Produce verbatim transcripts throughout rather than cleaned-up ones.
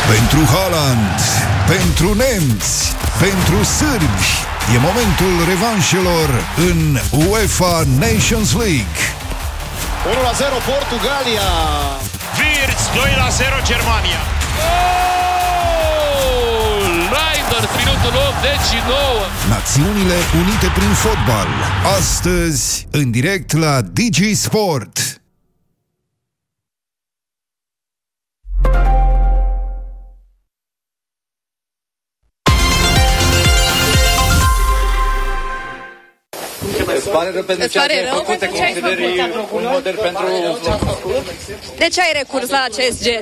Pentru Haaland, pentru nemți, pentru sârbi, e momentul revanșelor în UEFA Nations League. unu la zero Portugalia. Wirtz, doi la zero Germania. Gol! Reinders, minutul optzeci și nouă. Națiunile Unite prin fotbal. Astăzi, în direct la Digi Sport. Îți pare rău pentru ce ai făcut? Te consideri un model pentru... De ce ai recurs la acest gest?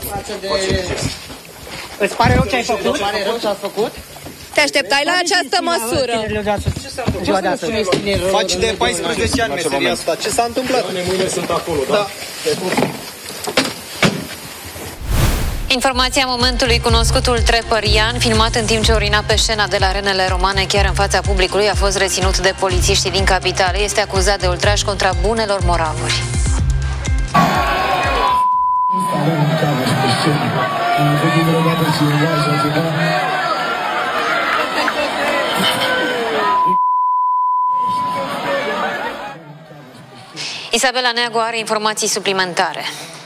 Îți pare rău ce ai făcut? Îți pare rău ce ați făcut? Te așteptai la această măsură? Faci de paisprezece ani meseria asta. Ce s-a întâmplat? Mâine sunt acolo, da? Informația momentului: cunoscutul trapper Ian, filmat în timp ce urina pe scena de la arenele romane chiar în fața publicului, a fost reținut de polițiștii din capitală. Este acuzat de ultraj contra bunelor moravuri. Isabela Neagu are informații suplimentare.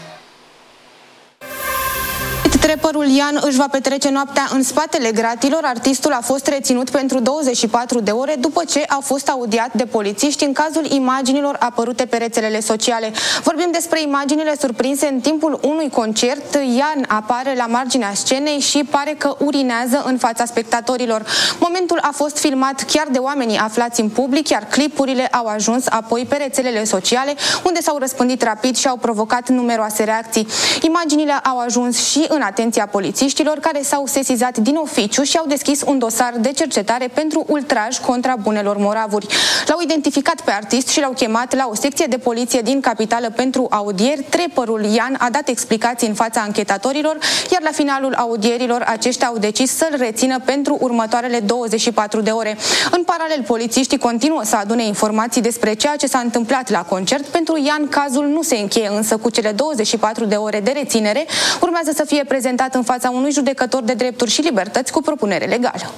Trapperul Ian își va petrece noaptea în spatele gratilor. Artistul a fost reținut pentru douăzeci și patru de ore după ce a fost audiat de polițiști în cazul imaginilor apărute pe rețelele sociale. Vorbim despre imaginile surprinse în timpul unui concert. Ian apare la marginea scenei și pare că urinează în fața spectatorilor. Momentul a fost filmat chiar de oamenii aflați în public, iar clipurile au ajuns apoi pe rețelele sociale, unde s-au răspândit rapid și au provocat numeroase reacții. Imaginile au ajuns și în atenția polițiștilor, care s-au sesizat din oficiu și au deschis un dosar de cercetare pentru ultraj contra bunelor moravuri. L-au identificat pe artist și l-au chemat la o secție de poliție din capitală pentru audieri. Trapperul Ian a dat explicații în fața anchetatorilor, iar la finalul audierilor aceștia au decis să-l rețină pentru următoarele douăzeci și patru de ore. În paralel, polițiștii continuă să adune informații despre ceea ce s-a întâmplat la concert. Pentru Ian, cazul nu se încheie însă cu cele douăzeci și patru de ore de reținere. Urmează să fie prezentat în fața unui judecător de drepturi și libertăți cu propunere legală.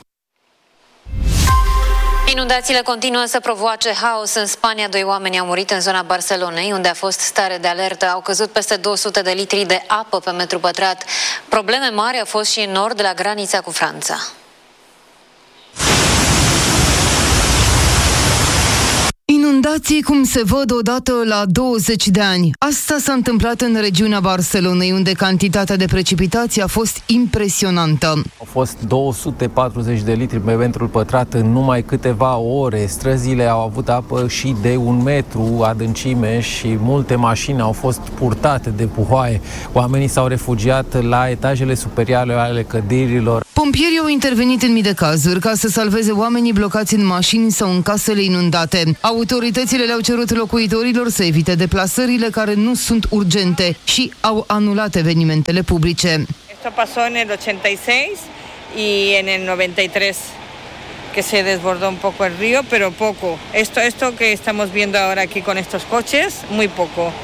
Inundațiile continuă să provoace haos în Spania. Doi oameni au murit în zona Barcelonei, unde a fost stare de alertă. Au căzut peste două sute de litri de apă pe metru pătrat. Probleme mari au fost și în nord, la granița cu Franța. Inundații cum se văd odată la douăzeci de ani. Asta s-a întâmplat în regiunea Barcelonei, unde cantitatea de precipitații a fost impresionantă. Au fost două sute patruzeci de litri pe metru pătrat în numai câteva ore. Străzile au avut apă și de un metru adâncime și multe mașini au fost purtate de puhoaie. Oamenii s-au refugiat la etajele superioare ale clădirilor. Pompierii au intervenit în mii de cazuri ca să salveze oamenii blocați în mașini sau în casele inundate. Autoritățile le-au cerut locuitorilor să evite deplasările care nu sunt urgente și au anulat evenimentele publice. Esto pasó en el ochenta y seis y en el noventa y tres que se desbordó un poco el río, pero poco. Esto esto que estamos viendo ahora aquí con estos coches, muy poco.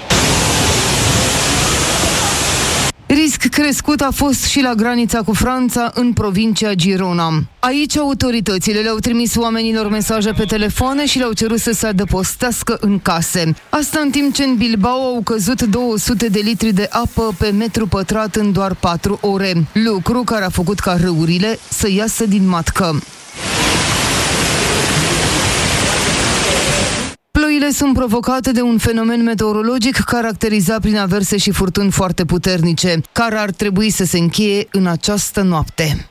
Risc crescut a fost și la granița cu Franța, în provincia Girona. Aici autoritățile le-au trimis oamenilor mesaje pe telefoane și le-au cerut să se adăpostească în case. Asta în timp ce în Bilbao au căzut două sute de litri de apă pe metru pătrat în doar patru ore, lucru care a făcut ca râurile să iasă din matcă. Ploile sunt provocate de un fenomen meteorologic caracterizat prin averse și furtuni foarte puternice, care ar trebui să se încheie în această noapte.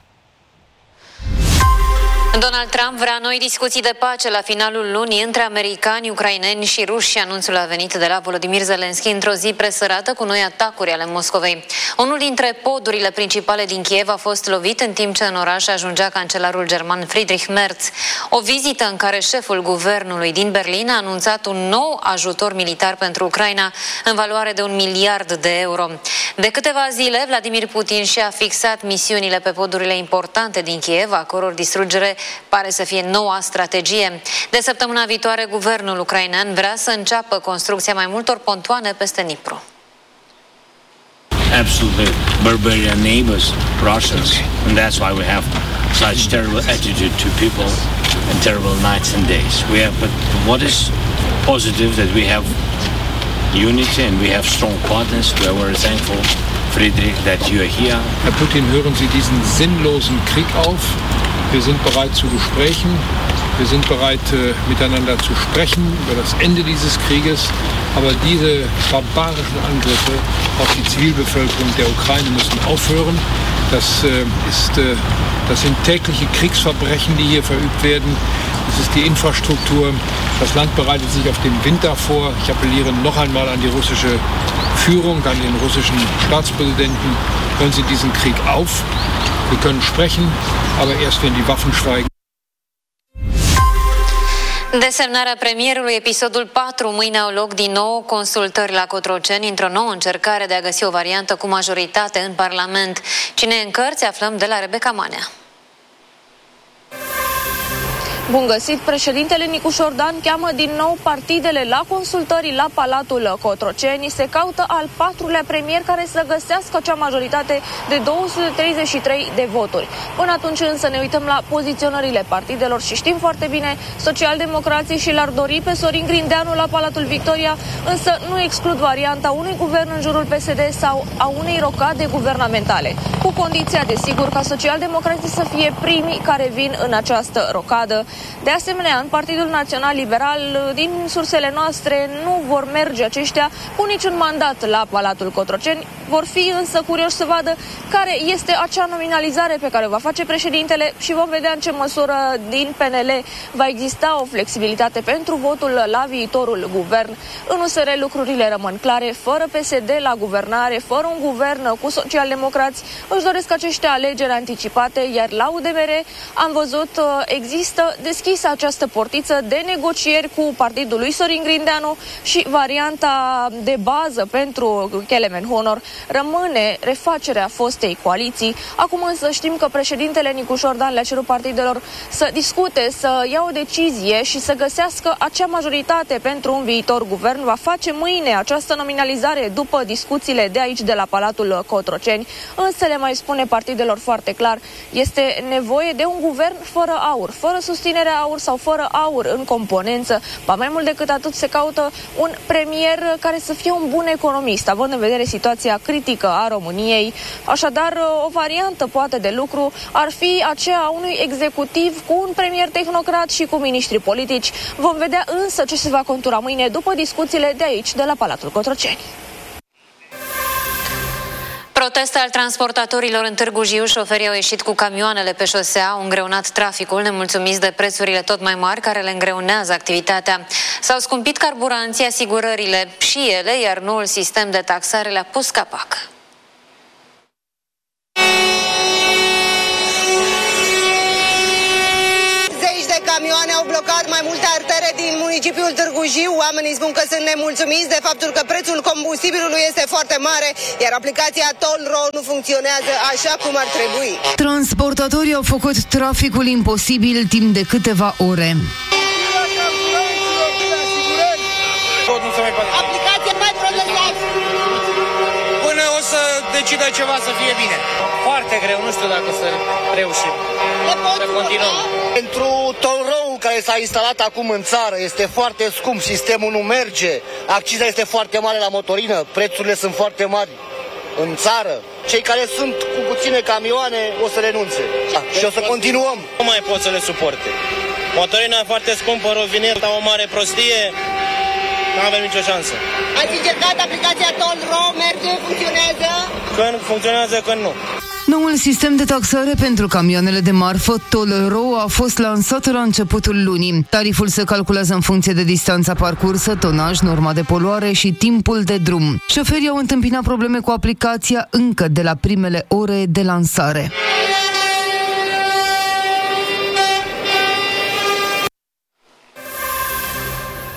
Donald Trump vrea noi discuții de pace la finalul lunii între americani, ucraineni și ruși. Anunțul a venit de la Volodymyr Zelensky într-o zi presărată cu noi atacuri ale Moscovei. Unul dintre podurile principale din Kiev a fost lovit în timp ce în oraș ajungea cancelarul german Friedrich Merz. O vizită în care șeful guvernului din Berlin a anunțat un nou ajutor militar pentru Ucraina în valoare de un miliard de euro. De câteva zile, Vladimir Putin și-a fixat misiunile pe podurile importante din Kiev, a căror distrugere pare să fie noua strategie. De săptămâna viitoare, guvernul ucrainean vrea să înceapă construcția mai multor pontoane peste Dnipro. absolutely barbarian neighbors, Russians, and that's why we have such terrible attitude to people and terrible nights and days. We have, but what is positive that we have unity and we have strong partners. We are very thankful, Friedrich, that you are here. Herr Putin, hören Sie diesen sinnlosen Krieg auf. Wir sind bereit zu Gesprächen. Wir sind bereit, äh, miteinander zu sprechen über das Ende dieses Krieges. Aber diese barbarischen Angriffe auf die Zivilbevölkerung der Ukraine müssen aufhören. Das, äh, ist, äh, das sind tägliche Kriegsverbrechen, die hier verübt werden. Das ist die Infrastruktur. Das Land bereitet sich auf den Winter vor. Ich appelliere noch einmal an die russische Führung, an den russischen Staatspräsidenten. Hören Sie diesen Krieg auf. Wir können sprechen, aber erst wenn die Waffen schweigen. Desemnarea premierului, episodul patru, mâine au loc din nou consultări la Cotroceni într-o nouă încercare de a găsi o variantă cu majoritate în Parlament. Cine e în cărți, aflăm de la Rebecca Manea. Bun găsit! Președintele Nicu Șordan cheamă din nou partidele la consultări la Palatul Cotroceni. Se caută al patrulea premier care să găsească acea majoritate de două sute treizeci și trei de voturi. Până atunci însă ne uităm la poziționările partidelor și știm foarte bine, socialdemocrații și l-ar dori pe Sorin Grindeanu la Palatul Victoria, însă nu exclud varianta unui guvern în jurul P S D sau a unei rocade guvernamentale, cu condiția, desigur, ca socialdemocrații să fie primii care vin în această rocadă. De asemenea, în Partidul Național Liberal, din sursele noastre, nu vor merge aceștia cu niciun mandat la Palatul Cotroceni. Vor fi însă curioși să vadă care este acea nominalizare pe care o va face președintele și vom vedea în ce măsură din P N L va exista o flexibilitate pentru votul la viitorul guvern. În U S R lucrurile rămân clare, fără P S D la guvernare, fără un guvern cu socialdemocrați, își doresc acești alegeri anticipate, iar la U D M R am văzut există deschisă această portiță de negocieri cu partidul lui Sorin Grindeanu și varianta de bază pentru Kelemen Honor rămâne refacerea fostei coaliții. Acum însă știm că președintele Nicu Șordan le-a cerut partidelor să discute, să ia o decizie și să găsească acea majoritate pentru un viitor guvern. Va face mâine această nominalizare după discuțiile de aici de la Palatul Cotroceni, însă le mai spune partidelor foarte clar, este nevoie de un guvern fără aur, fără susținerea aur sau fără aur în componență. Ba mai mult decât atât se caută un premier care să fie un bun economist, având în vedere situația critică a României. Așadar, o variantă poate de lucru ar fi aceea a unui executiv cu un premier tehnocrat și cu miniștri politici. Vom vedea însă ce se va contura mâine după discuțiile de aici, de la Palatul Cotroceni. Protest al transportatorilor în Târgu Jiu, șoferii au ieșit cu camioanele pe șosea, au îngreunat traficul, nemulțumiți de prețurile tot mai mari care le îngreunează activitatea. S-au scumpit carburanții, asigurările și ele, iar noul sistem de taxare le-a pus capac. Camioane au blocat mai multe artere din municipiul Târgu Jiu. Oamenii spun că sunt nemulțumiți de faptul că prețul combustibilului este foarte mare, iar aplicația Tollro nu funcționează așa cum ar trebui. Transportatorii au făcut traficul imposibil timp de câteva ore. Aplicația mai progresează. Până o să decidă ceva să fie bine. Foarte greu, nu știu dacă să reușim. Să continuăm. Pentru Tollro-ul care s-a instalat acum în țară este foarte scump, sistemul nu merge, acciza este foarte mare la motorină, prețurile sunt foarte mari în țară. Cei care sunt cu puține camioane o să renunțe și o să continuăm. Nu mai pot să le suporte. Motorina foarte scumpă, rovineta o mare prostie, nu avem nicio șansă. Ați încercat aplicația Tollro, merge, funcționează? Când funcționează, când nu. Noul sistem de taxare pentru camioanele de marfă, Tollro, a fost lansat la începutul lunii. Tariful se calculează în funcție de distanța parcursă, tonaj, norma de poluare și timpul de drum. Șoferii au întâmpinat probleme cu aplicația încă de la primele ore de lansare.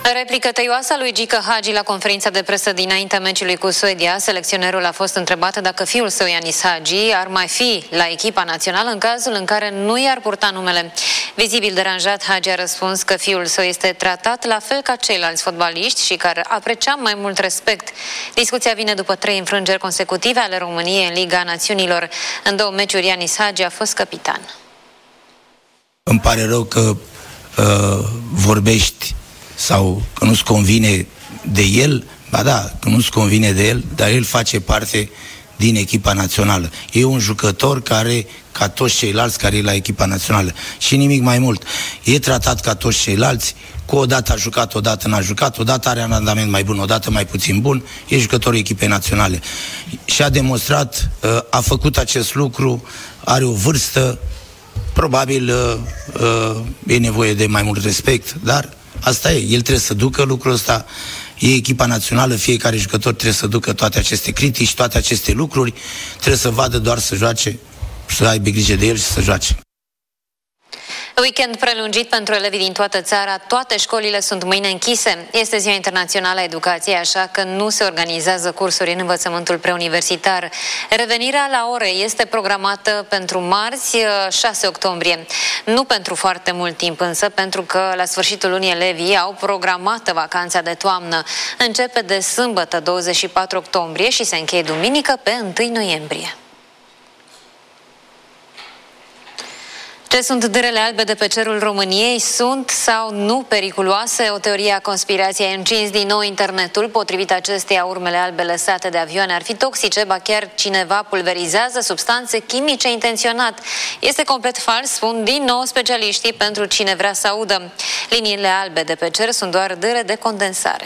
Replică tăioasă lui Gică Hagi la conferința de presă dinaintea meciului cu Suedia. Selecționerul a fost întrebat dacă fiul său, Ianis Hagi, ar mai fi la echipa națională în cazul în care nu i-ar purta numele. Vizibil deranjat, Hagi a răspuns că fiul său este tratat la fel ca ceilalți fotbaliști și că ar aprecia mai mult respect. Discuția vine după trei înfrângeri consecutive ale României în Liga Națiunilor. În două meciuri, Ianis Hagi a fost capitan. Îmi pare rău că uh, vorbești sau că nu-ți convine de el, ba da, că nu-ți convine de el, dar el face parte din echipa națională. E un jucător care, ca toți ceilalți care e la echipa națională. Și nimic mai mult. E tratat ca toți ceilalți, cu o dată a jucat, o dată n-a jucat, o dată are un randament mai bun, o dată mai puțin bun, e jucătorul echipei naționale. Și a demonstrat, a făcut acest lucru, are o vârstă, probabil e nevoie de mai mult respect, dar asta e, el trebuie să ducă lucrul ăsta, e echipa națională, fiecare jucător trebuie să ducă toate aceste critici, toate aceste lucruri, trebuie să vadă doar să joace, să aibă grijă de el și să joace. Weekend prelungit pentru elevii din toată țara, toate școlile sunt mâine închise. Este Ziua Internațională a Educației, așa că nu se organizează cursuri în învățământul preuniversitar. Revenirea la ore este programată pentru marți, șase octombrie. Nu pentru foarte mult timp însă, pentru că la sfârșitul lunii elevii au programată vacanța de toamnă. Începe de sâmbătă douăzeci și patru octombrie și se încheie duminică pe întâi noiembrie. Ce sunt dârele albe de pe cerul României? Sunt sau nu periculoase? O teorie a conspirației a încins din nou internetul. Potrivit acesteia, urmele albe lăsate de avioane ar fi toxice, ba chiar cineva pulverizează substanțe chimice intenționat. Este complet fals, spun din nou specialiștii, pentru cine vrea să audă. Liniile albe de pe cer sunt doar dâre de condensare.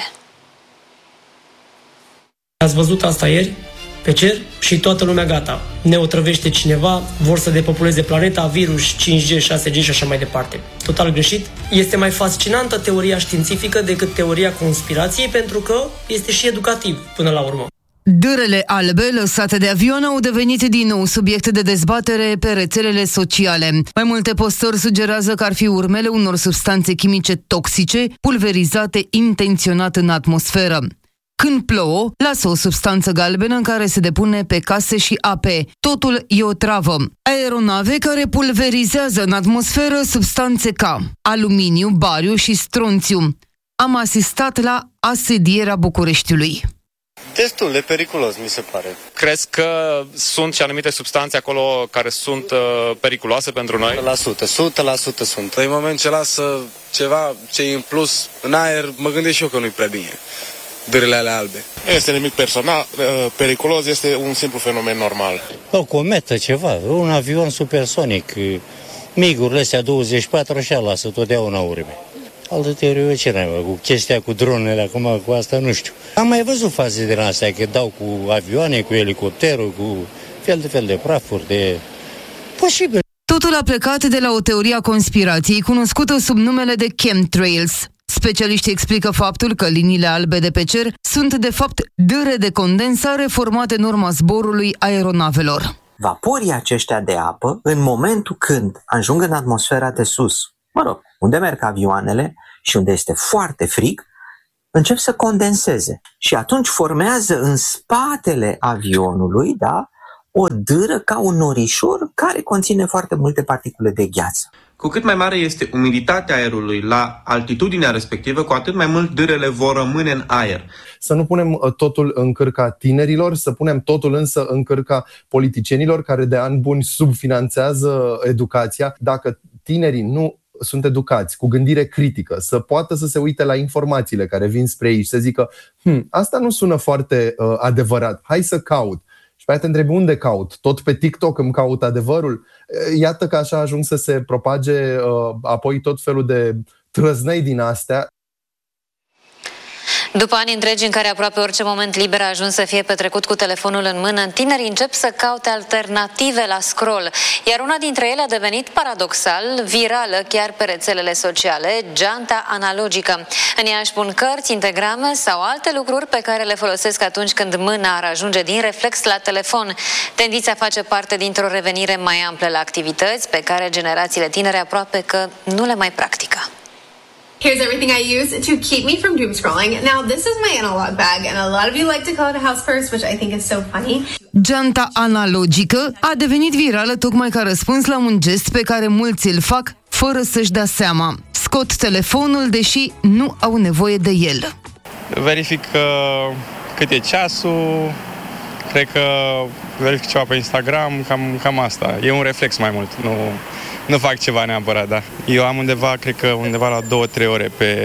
Ați văzut asta ieri? Pe cer și toată lumea gata. Ne otrăvește cineva, vor să depopuleze planeta, virus, cinci G, șase G și așa mai departe. Total greșit. Este mai fascinantă teoria științifică decât teoria conspirației, pentru că este și educativ până la urmă. Dârele albe lăsate de avion au devenit din nou subiect de dezbatere pe rețelele sociale. Mai multe postări sugerează că ar fi urmele unor substanțe chimice toxice pulverizate intenționat în atmosferă. Când plouă, lasă o substanță galbenă în care se depune pe case și ape. Totul e o travă. Aeronave care pulverizează în atmosferă substanțe ca aluminiu, bariu și stronțiu. Am asistat la asedierea Bucureștiului. Destul de periculos, mi se pare. Crezi că sunt și anumite substanțe acolo care sunt uh, periculoase pentru noi? o sută la sută, o sută la sută sunt. În moment ce lasă ceva ce e în plus în aer, mă gândesc și eu că nu-i prea bine. Dârele alea albe. Nu este nimic personal, periculos, este un simplu fenomen normal. O cometă, ceva, un avion supersonic, migurile astea douăzeci și patru așa lasă totdeauna urme. Altă teorie, ce n-ai, cu chestia cu dronele, acum cu asta nu știu. Am mai văzut faze din astea, că dau cu avioane, cu elicopterul, cu fel de fel de prafuri, de... Posibil. Totul a plecat de la o teorie a conspirației cunoscută sub numele de chemtrails. Specialiștii explică faptul că liniile albe de pe cer sunt de fapt dâre de condensare formate în urma zborului aeronavelor. Vaporii aceștia de apă, în momentul când ajung în atmosfera de sus, mă rog, unde merg avioanele și unde este foarte frig, încep să condenseze. Și atunci formează în spatele avionului, da, o dâră ca un norișor care conține foarte multe particule de gheață. Cu cât mai mare este umiditatea aerului la altitudinea respectivă, cu atât mai mult dârele vor rămâne în aer. Să nu punem totul în cârca tinerilor, să punem totul însă în cârca politicienilor care de ani buni subfinanțează educația. Dacă tinerii nu sunt educați, cu gândire critică, să poată să se uite la informațiile care vin spre ei și să zică hm, asta nu sună foarte uh, adevărat, hai să caut. Și pe aia te întrebi unde caut? Tot pe TikTok îmi caut adevărul? Iată că așa ajung să se propage uh, apoi tot felul de trăznăi din astea. După ani întregi în care aproape orice moment liber a ajuns să fie petrecut cu telefonul în mână, tinerii încep să caute alternative la scroll, iar una dintre ele a devenit paradoxal virală chiar pe rețelele sociale, geanta analogică. În ea își pun cărți, integrame sau alte lucruri pe care le folosesc atunci când mâna ar ajunge din reflex la telefon. Tendința face parte dintr-o revenire mai amplă la activități pe care generațiile tinere aproape că nu le mai practică. Here's everything I use to keep me from doom scrolling. Now, this is my analog bag, and a lot of you like to call it a house purse, which I think is so funny. Geanta analogică a devenit virală tocmai ca răspuns la un gest pe care mulți îl fac fără să-și dea seama. Scot telefonul, deși nu au nevoie de el. Verific uh, cât e ceasul, cred că verific ceva pe Instagram, cam, cam asta. E un reflex mai mult, nu, nu fac ceva neapărat, da. Eu am undeva, cred că undeva la două trei ore pe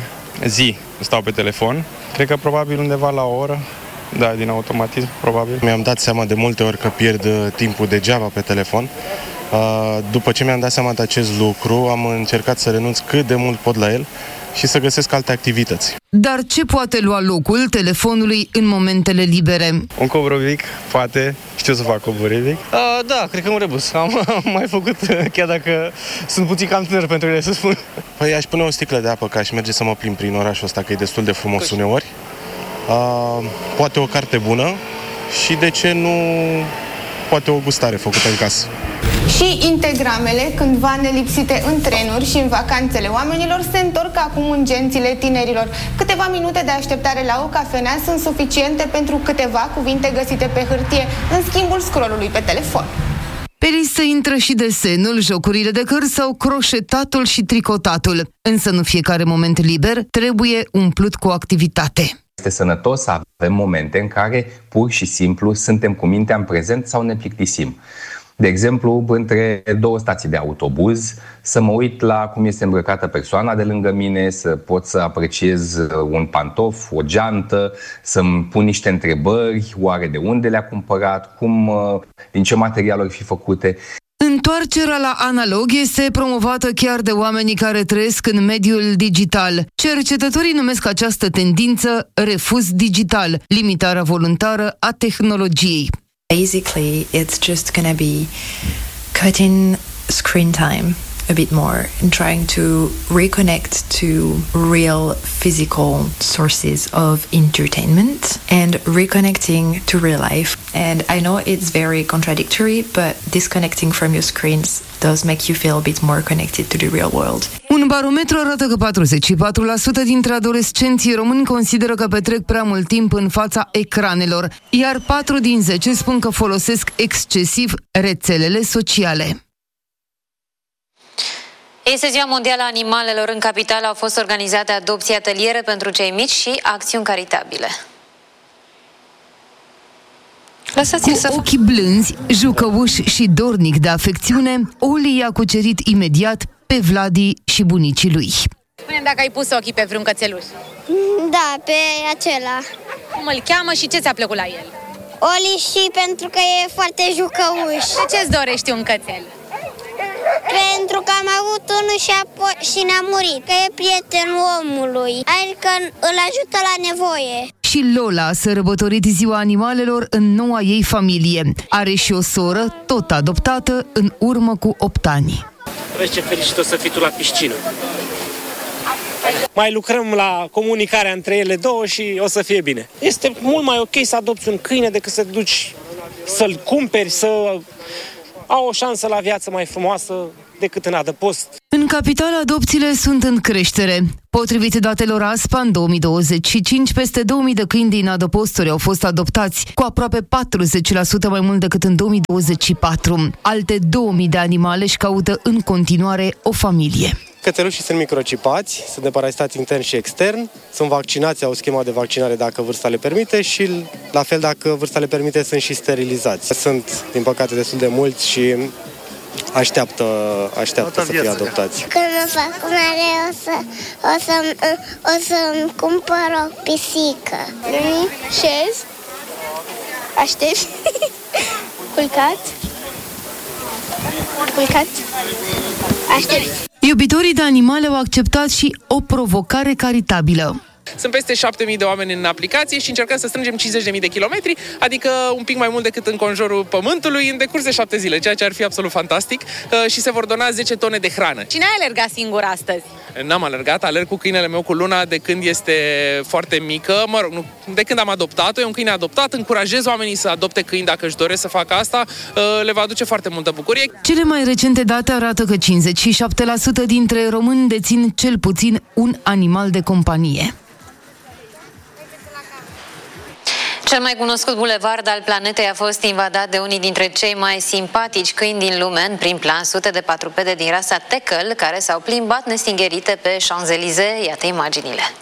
zi stau pe telefon. Cred că probabil undeva la o oră. Da, din automatism, probabil. Mi-am dat seama de multe ori că pierd timpul degeaba pe telefon. După ce mi-am dat seama de acest lucru, am încercat să renunț cât de mult pot la el și să găsesc alte activități. Dar ce poate lua locul telefonului în momentele libere? Un cobrovic, poate. Știu să fac cobrovic. Uh, da, cred că un rebus. Am, am mai făcut, chiar dacă sunt puțin cam tânăr pentru ele, să spun. Păi aș pune o sticlă de apă, ca aș merge să mă plimb prin orașul ăsta, că e destul de frumos uneori. Uh, poate o carte bună și, de ce nu, poate o gustare făcută în casă. Și Instagramele, cândva nelipsite în trenuri și în vacanțele oamenilor, se întorc acum în gențile tinerilor. Câteva minute de așteptare la o cafenea sunt suficiente pentru câteva cuvinte găsite pe hârtie, în schimbul scrollului pe telefon. Pe listă intră și desenul, jocurile de cărți sau croșetatul și tricotatul. Însă nu fiecare moment liber trebuie umplut cu activitate. Este sănătos să avem momente în care pur și simplu suntem cu mintea în prezent sau ne plictisim. De exemplu, între două stații de autobuz, să mă uit la cum este îmbrăcată persoana de lângă mine, să pot să apreciez un pantof, o geantă, să-mi pun niște întrebări, oare de unde le-a cumpărat, cum, din ce material ar fi făcute. Întoarcerea la analog este promovată chiar de oamenii care trăiesc în mediul digital. Cercetătorii numesc această tendință refuz digital, limitarea voluntară a tehnologiei. Basically, it's just gonna be cutting screen time a bit more and trying to reconnect to real physical sources of entertainment and reconnecting to real life. And I know it's very contradictory, but disconnecting from your screens does make you feel a bit more connected to the real world. Un barometru arată că patruzeci și patru la sută dintre adolescenții români consideră că petrec prea mult timp în fața ecranelor, iar patru din zece spun că folosesc excesiv rețelele sociale. Este Ziua Mondială a Animalelor. În capitală au fost organizate adopții, ateliere pentru cei mici și acțiuni caritabile. Lăsați-l să... Cu ochii blânzi, jucăuși și dornic de afecțiune, Oli i-a cucerit imediat pe Vladi și bunicii lui. Spune-mi dacă ai pus ochii pe vreun cățeluș. Da, pe acela. Cum îl cheamă și ce ți-a plăcut la el? Oli, și pentru că e foarte jucăuș. De ce-ți dorești un cățel? Pentru că am avut unul și, apoi, și ne-a murit, că e prietenul omului, adică îl ajută la nevoie. Și Lola a sărbătorit Ziua Animalelor în noua ei familie. Are și o soră, tot adoptată, în urmă cu opt ani. Vezi ce fericit o să fii tu la piscină. Mai lucrăm la comunicarea între ele două și o să fie bine. Este mult mai ok să adopți un câine decât să te duci să-l cumperi, să au o șansă la viață mai frumoasă decât în adăpost. În capitală, adopțiile sunt în creștere. Potrivit datelor A S P A, în două mii douăzeci și cinci, peste două mii de câini din adăposturi au fost adoptați, cu aproape patruzeci la sută mai mult decât în două mii douăzeci și patru. Alte două mii de animale își caută în continuare o familie. Cățelușii sunt microcipați, sunt deparasitați intern și extern, sunt vaccinați, au schema de vaccinare dacă vârsta le permite și, la fel, dacă vârsta le permite, sunt și sterilizați. Sunt, din păcate, destul de mulți și așteaptă, așteaptă să fie adoptați. Când mă fac mare, o, să, o, să, o să-mi cumpăr o pisică. Șez, aștept, culcat, culcat, aștept. Iubitorii de animale au acceptat și o provocare caritabilă. Sunt peste șapte mii de oameni în aplicație și încercăm să strângem cincizeci de mii de kilometri, adică un pic mai mult decât în conjurul Pământului, în decurs de șapte zile, ceea ce ar fi absolut fantastic, și se vor dona zece tone de hrană. Cine a alergat singur astăzi? N-am alergat, alerg cu câinele meu, cu Luna, de când este foarte mică, mă rog, nu, de când am adoptat-o, e un câine adoptat, încurajez oamenii să adopte câini dacă își doresc să facă asta, le va aduce foarte multă bucurie. Cele mai recente date arată că cincizeci și șapte la sută dintre români dețin cel puțin un animal de companie. Cel mai cunoscut bulevard al planetei a fost invadat de unii dintre cei mai simpatici câini din lume. În prim plan, sute de patrupede din rasa Teckel, care s-au plimbat nestingherite pe Champs-Élysées. Iată imaginile.